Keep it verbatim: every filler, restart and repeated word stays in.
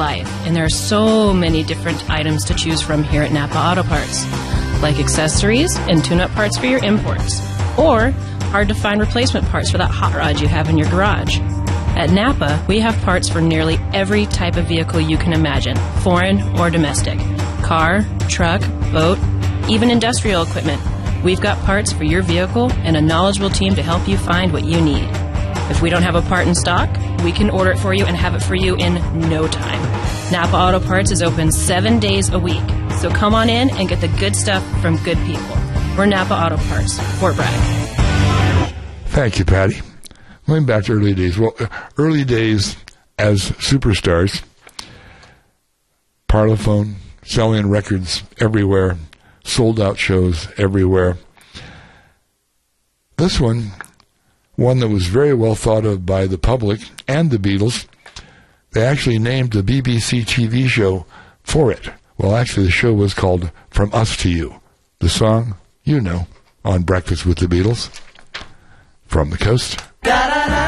life, and there are so many different items to choose from here at Napa Auto Parts, like accessories and tune-up parts for your imports, or hard-to-find replacement parts for that hot rod you have in your garage. At Napa, we have parts for nearly every type of vehicle you can imagine, foreign or domestic. Car, truck, boat, even industrial equipment. We've got parts for your vehicle and a knowledgeable team to help you find what you need. If we don't have a part in stock, we can order it for you and have it for you in no time. Napa Auto Parts is open seven days a week, so come on in and get the good stuff from good people. We're Napa Auto Parts, Fort Bragg. Thank you, Patty. Going back to early days. Well, early days as superstars, Parlophone, selling records everywhere, sold-out shows everywhere. This one, one that was very well thought of by the public and the Beatles, they actually named a B B C T V show for it. Well, actually, the show was called From Us to You. The song, you know, on Breakfast with the Beatles, From the Coast